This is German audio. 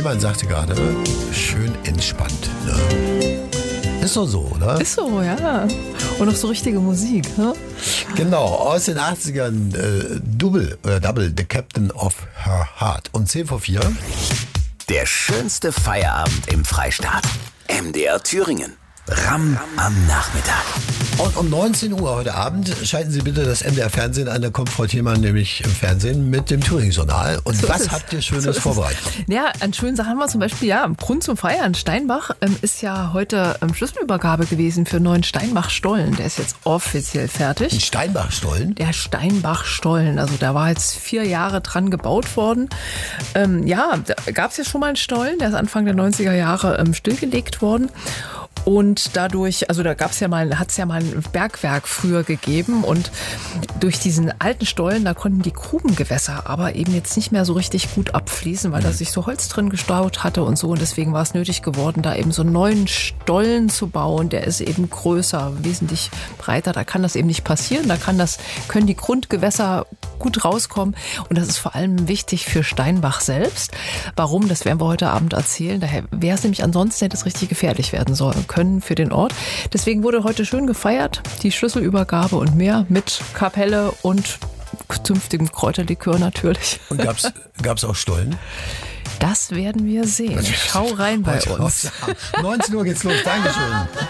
Thielmann sagte gerade, schön entspannt. Ne? Ist doch so, oder? Ist so, ja. Und noch so richtige Musik. Ne? Genau, aus den 80ern Double, The Captain of Her Heart. Um 4:10. Der schönste Feierabend im Freistaat. MDR Thüringen. Ram am Nachmittag. Und um 19 Uhr heute Abend schalten Sie bitte das MDR Fernsehen an. Da kommt Frau Thielmann nämlich im Fernsehen mit dem Thüringen-Journal. Und So was ist es. habt ihr Schönes So ist es. vorbereitet? Ja, an schönen Sachen haben wir zum Beispiel, ja, Grund zum Feiern. Steinbach ist ja heute Schlüsselübergabe gewesen für einen neuen Steinbach-Stollen. Der ist jetzt offiziell Ein fertig. Steinbach-Stollen? Der Steinbach-Stollen, also da war jetzt 4 Jahre dran gebaut worden. Ja, da gab es ja schon mal einen Stollen, der ist Anfang der 90er Jahre stillgelegt worden. Und dadurch, also da hat es ja mal ein Bergwerk früher gegeben und durch diesen alten Stollen, da konnten die Grubengewässer aber eben jetzt nicht mehr so richtig gut abfließen, weil da sich so Holz drin gestaut hatte und so. Und deswegen war es nötig geworden, da eben so einen neuen Stollen zu bauen. Der ist eben größer, wesentlich breiter. Da kann das eben nicht passieren. Da können die Grundgewässer gut rauskommen. Und das ist vor allem wichtig für Steinbach selbst. Warum? Das werden wir heute Abend erzählen. Daher wäre es nämlich ansonsten, hätte es richtig gefährlich werden können für den Ort. Deswegen wurde heute schön gefeiert, die Schlüsselübergabe und mehr mit Kapelle und zünftigem Kräuterlikör natürlich. Und gab's auch Stollen? Das werden wir sehen. Schau rein bei uns. 19 Uhr geht's los. Dankeschön.